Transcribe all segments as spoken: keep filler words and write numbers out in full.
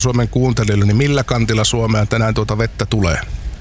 Suomen kuuntelijoille, niin millä kantilla Suomea tänään tuota vettä tulee?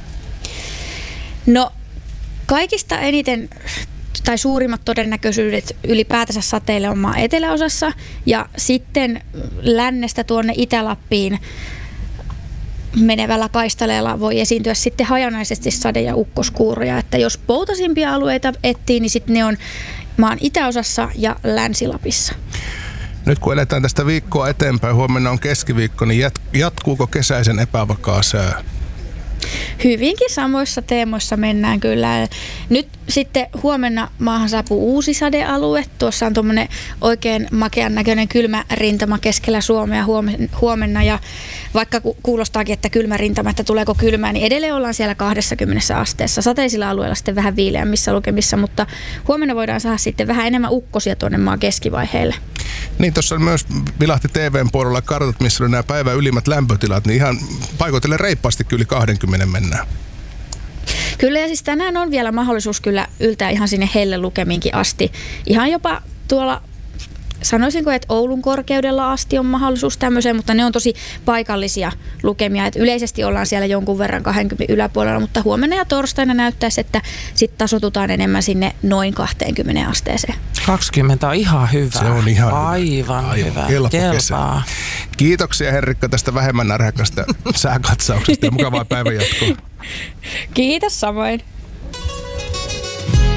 No kaikista eniten tai suurimmat todennäköisyydet ylipäätänsä sateille on maan eteläosassa ja sitten lännestä tuonne Itä-Lappiin menevällä kaistaleella voi esiintyä sitten hajanaisesti sade- ja ukkoskuuroja. Että jos poutasimpia alueita etsii, niin sitten ne on maan itäosassa ja Länsi-Lapissa. Nyt kun eletään tästä viikkoa eteenpäin, huomenna on keskiviikko, niin jatkuuko kesäisen epävakaa sää? Hyvinkin samoissa teemoissa mennään kyllä. Nyt sitten huomenna maahan saapuu uusi sadealue. Tuossa on tuommoinen oikein makean näköinen kylmä rintama keskellä Suomea huomenna. Ja vaikka kuulostaakin, että kylmä rintama, että tuleeko kylmää, niin edelleen ollaan siellä kaksikymmentä asteessa. Sateisilla alueilla sitten vähän viileämmissä lukemissa, mutta huomenna voidaan saada sitten vähän enemmän ukkosia tuonne maan keskivaiheelle. Niin, tuossa myös vilahti T V:n puolella kartat, missä oli nämä päivän ylimmät lämpötilat, niin ihan paikoitellen reippaasti yli kaksikymmentä mennään. Kyllä, ja siis tänään on vielä mahdollisuus kyllä yltää ihan sinne hellelukemiinkin asti. Ihan jopa tuolla, sanoisinko, että Oulun korkeudella asti on mahdollisuus tämmöiseen, mutta ne on tosi paikallisia lukemia. Et yleisesti ollaan siellä jonkun verran kaksikymmentä yläpuolella, mutta huomenna ja torstaina näyttäisi, että sitten tasotutaan enemmän sinne noin kaksikymmentä asteeseen. kaksikymmentä on ihan hyvä. Se on ihan Aivan hyvä. hyvä. Aivan Kelpaa. Kiitoksia Henrikka tästä vähemmän närhäkästä sääkatsauksesta ja mukavaa päivänjatkoa. Kiitos samoin.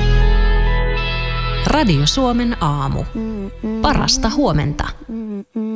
Radio Suomen aamu. Parasta huomenta.